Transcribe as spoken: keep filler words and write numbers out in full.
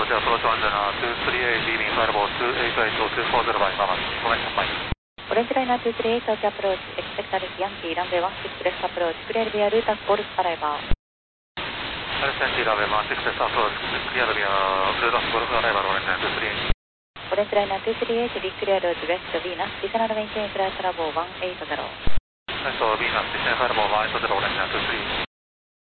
Roger, approach one zero two three eight, leaving firewall two eight eight two four zero by Mama. Connection point. Orange Liner two three eight, Tokyo approach, expected Yankee, runway one six left approach, clear via route of Golf arrival. Yankee, runway one six left approach, clear via route of Golf arrival, Orange Liner two three eight. Orange Liner two three eight, declare route west Venus, descend maintain flight level one eight zero. So Venus, descend flight level one eight zero, Orange Liner two three eight.